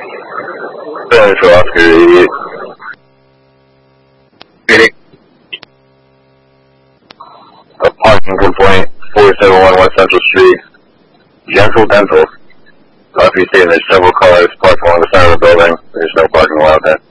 Billy for Oscar 88. Meeting. A parking complaint, 471 West Central Street. Gentle Dental. If you see there's several cars parked along the side of the building. There's no parking allowed there.